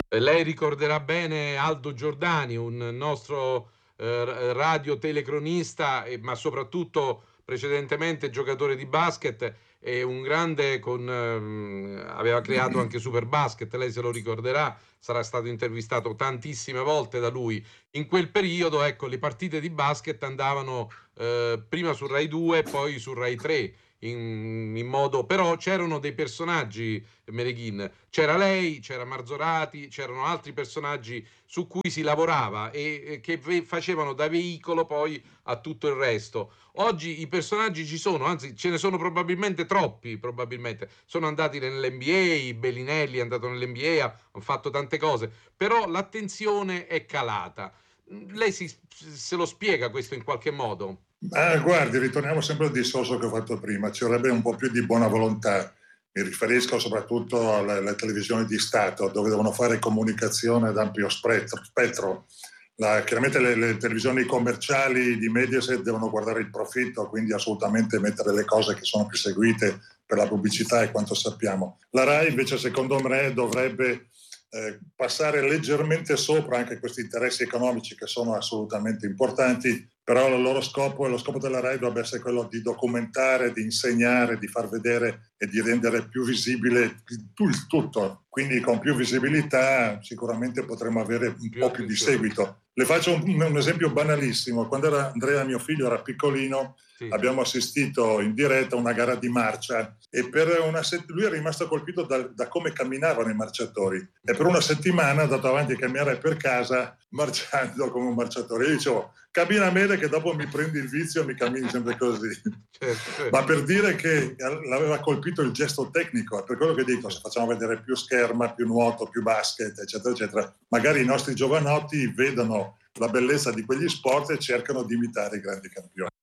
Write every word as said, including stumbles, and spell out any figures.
Eh, Lei ricorderà bene Aldo Giordani, un nostro eh, r- radiotelecronista, e- ma soprattutto precedentemente giocatore di basket e un grande con, ehm, aveva creato anche Superbasket, lei se lo ricorderà, sarà stato intervistato tantissime volte da lui. In quel periodo, ecco, le partite di basket andavano eh, prima su Rai due e poi su Rai tre. In, in modo, però c'erano dei personaggi, Mereghin, c'era lei, c'era Marzorati, c'erano altri personaggi su cui si lavorava e, e che ve- facevano da veicolo poi a tutto il resto. Oggi i personaggi ci sono, anzi ce ne sono probabilmente troppi, probabilmente. Sono andati nell'N B A, Bellinelli è andato nell'N B A, hanno fatto tante cose, però l'attenzione è calata. Lei si, se lo spiega questo in qualche modo? Ma guardi, ritorniamo sempre al discorso che ho fatto prima, ci vorrebbe un po' più di buona volontà. Mi riferisco soprattutto alle, alle televisioni di Stato, dove devono fare comunicazione ad ampio spettro. spettro. La, chiaramente le, le televisioni commerciali di Mediaset devono guardare il profitto, quindi assolutamente mettere le cose che sono più seguite per la pubblicità e quanto sappiamo. La Rai invece secondo me dovrebbe eh, passare leggermente sopra anche questi interessi economici che sono assolutamente importanti, però il loro scopo e lo scopo della Rai dovrebbe essere quello di documentare, di insegnare, di far vedere e di rendere più visibile il tutto. Quindi con più visibilità sicuramente potremo avere un Più po' più di attenzione. seguito. Le faccio un, un esempio banalissimo. Quando era Andrea, mio figlio, era piccolino, Sì. abbiamo assistito in diretta a una gara di marcia e per una set- lui è rimasto colpito da, da come camminavano i marciatori e per una settimana è andato avanti a camminare per casa marciando come un marciatore. Io dicevo, cammina bene che dopo mi prendi il vizio e mi cammini sempre così. Certo, certo, Ma per dire che l'aveva colpito il gesto tecnico, è per quello che dico, se certo. facciamo vedere più scherma, più nuoto, più basket, eccetera, eccetera, magari i nostri giovanotti vedono la bellezza di quegli sport e cercano di imitare i grandi campioni.